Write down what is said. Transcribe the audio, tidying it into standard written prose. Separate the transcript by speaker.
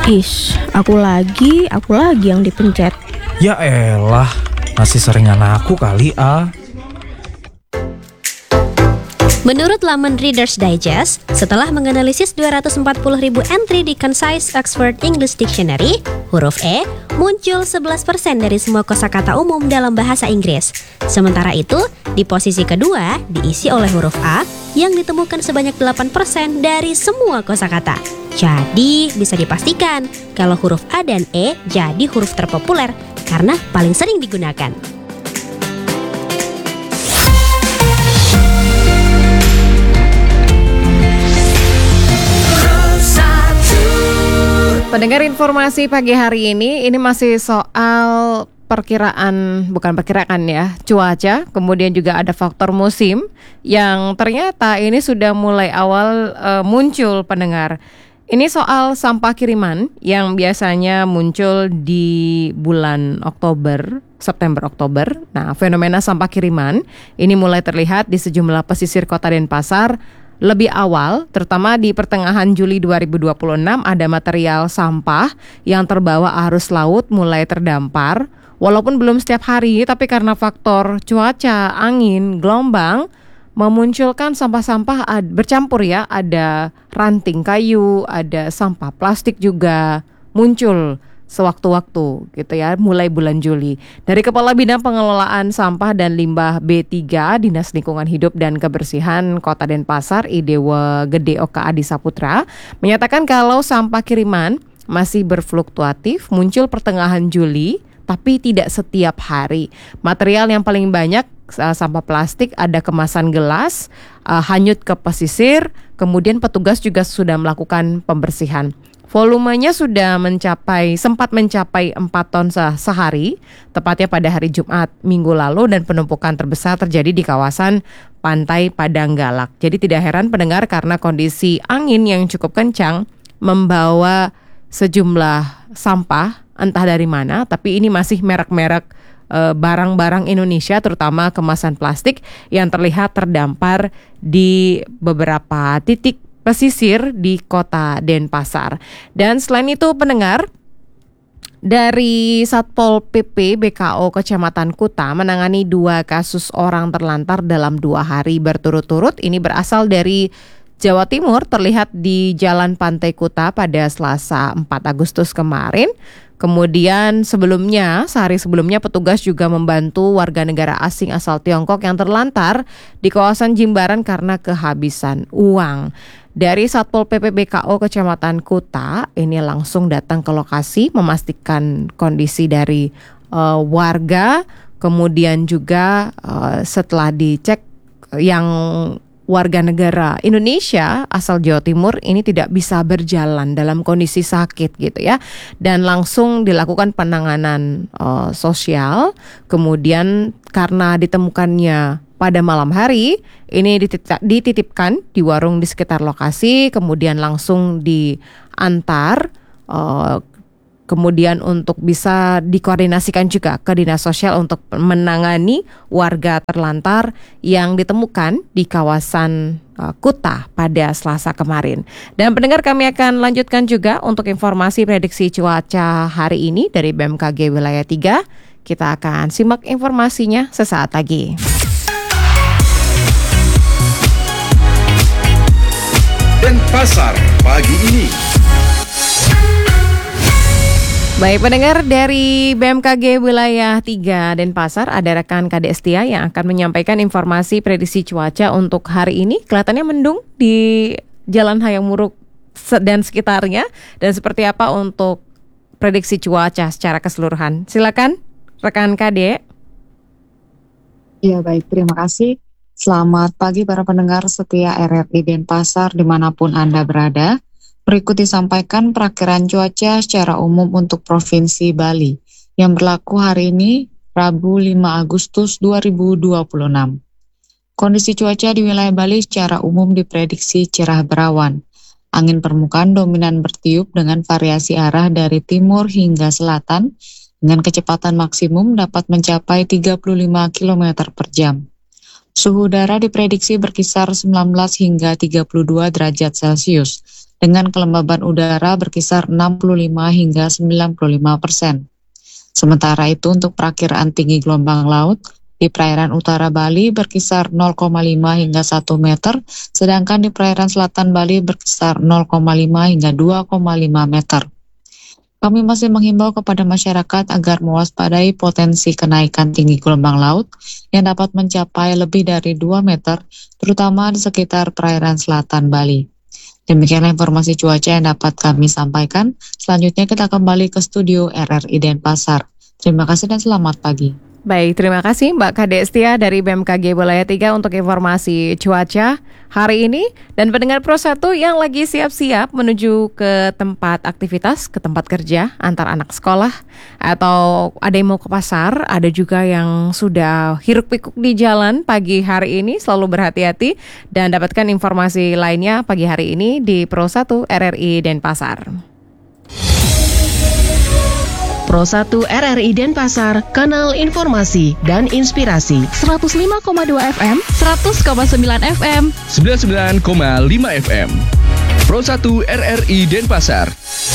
Speaker 1: Aku lagi yang dipencet.
Speaker 2: Ya elah, masih seringan aku kali ah.
Speaker 3: Menurut laman Reader's Digest, setelah menganalisis 240.000 entry di Concise Oxford English Dictionary, huruf E muncul 11% dari semua kosakata umum dalam bahasa Inggris. Sementara itu, di posisi kedua diisi oleh huruf A yang ditemukan sebanyak 8% dari semua kosakata. Jadi, bisa dipastikan kalau huruf A dan E jadi huruf terpopuler karena paling sering digunakan.
Speaker 4: Pendengar informasi pagi hari ini masih soal cuaca, kemudian juga ada faktor musim yang ternyata ini sudah mulai awal muncul pendengar. Ini soal sampah kiriman yang biasanya muncul di bulan September-Oktober. Nah, fenomena sampah kiriman ini mulai terlihat di sejumlah pesisir kota Denpasar. Lebih awal, terutama di pertengahan Juli 2026, ada material sampah yang terbawa arus laut mulai terdampar. Walaupun belum setiap hari, tapi karena faktor cuaca, angin, gelombang, memunculkan sampah-sampah bercampur ya. Ada ranting kayu, ada sampah plastik juga muncul sewaktu-waktu gitu ya, mulai bulan Juli. Dari Kepala Bidang Pengelolaan Sampah dan Limbah B3 Dinas Lingkungan Hidup dan Kebersihan Kota Denpasar, Idewa Gede Oka Adi Saputra, menyatakan kalau sampah kiriman masih berfluktuatif, muncul pertengahan Juli, tapi tidak setiap hari. Material yang paling banyak sampah plastik, ada kemasan gelas, hanyut ke pesisir, kemudian petugas juga sudah melakukan pembersihan. Volumenya sudah sempat mencapai 4 ton sehari, tepatnya pada hari Jumat minggu lalu, dan penumpukan terbesar terjadi di kawasan Pantai Padang Galak. Jadi tidak heran pendengar karena kondisi angin yang cukup kencang membawa sejumlah sampah entah dari mana, tapi ini masih merek-merek barang-barang Indonesia, terutama kemasan plastik yang terlihat terdampar di beberapa titik pesisir di kota Denpasar. Dan selain itu pendengar, dari Satpol PP BKO Kecamatan Kuta menangani 2 kasus orang terlantar dalam 2 hari berturut-turut. Ini berasal dari Jawa Timur, terlihat di Jalan Pantai Kuta pada Selasa 4 Agustus kemarin. Kemudian sehari sebelumnya petugas juga membantu warga negara asing asal Tiongkok yang terlantar di kawasan Jimbaran karena kehabisan uang. Dari Satpol PP BKO Kecamatan Kuta ini langsung datang ke lokasi memastikan kondisi dari warga. Kemudian juga setelah dicek yang warga negara Indonesia asal Jawa Timur ini tidak bisa berjalan dalam kondisi sakit gitu ya, dan langsung dilakukan penanganan sosial. Kemudian karena ditemukannya pada malam hari, ini dititipkan di warung di sekitar lokasi, kemudian langsung diantar kemudian untuk bisa dikoordinasikan juga ke Dinas Sosial untuk menangani warga terlantar yang ditemukan di kawasan Kuta pada Selasa kemarin. Dan pendengar, kami akan lanjutkan juga untuk informasi prediksi cuaca hari ini dari BMKG Wilayah 3. Kita akan simak informasinya sesaat lagi.
Speaker 5: Denpasar pagi ini.
Speaker 4: Baik pendengar, dari BMKG Wilayah 3 Denpasar ada rekan Kade Estia yang akan menyampaikan informasi prediksi cuaca untuk hari ini. Kelihatannya mendung di Jalan Hayam Wuruk dan sekitarnya. Dan seperti apa untuk prediksi cuaca secara keseluruhan? Silakan rekan Kade.
Speaker 6: Ya baik, terima kasih. Selamat pagi para pendengar setia RRI Denpasar dimanapun Anda berada. Berikut disampaikan perakiran cuaca secara umum untuk Provinsi Bali yang berlaku hari ini, Rabu 5 Agustus 2026. Kondisi cuaca di wilayah Bali secara umum diprediksi cerah berawan. Angin permukaan dominan bertiup dengan variasi arah dari timur hingga selatan dengan kecepatan maksimum dapat mencapai 35 km per jam. Suhu udara diprediksi berkisar 19 hingga 32 derajat Celcius. dengan kelembaban udara berkisar 65 hingga 95%. Sementara itu untuk perakiraan tinggi gelombang laut, di perairan utara Bali berkisar 0,5 hingga 1 meter, sedangkan di perairan selatan Bali berkisar 0,5 hingga 2,5 meter. Kami masih menghimbau kepada masyarakat agar mewaspadai potensi kenaikan tinggi gelombang laut yang dapat mencapai lebih dari 2 meter, terutama di sekitar perairan selatan Bali. Demikianlah informasi cuaca yang dapat kami sampaikan. Selanjutnya kita kembali ke studio RRI Denpasar. Terima kasih dan selamat pagi.
Speaker 4: Baik, terima kasih Mbak Kade Setia dari BMKG Wilayah 3 untuk informasi cuaca hari ini. Dan pendengar Pro 1 yang lagi siap-siap menuju ke tempat aktivitas, ke tempat kerja, antar anak sekolah, atau ada yang mau ke pasar, ada juga yang sudah hiruk-pikuk di jalan pagi hari ini, selalu berhati-hati dan dapatkan informasi lainnya pagi hari ini di Pro 1 RRI Denpasar.
Speaker 7: Pro 1 RRI Denpasar, kanal informasi dan inspirasi. 105,2 FM, 100,9 FM,
Speaker 5: 99,5 FM. Pro 1 RRI Denpasar.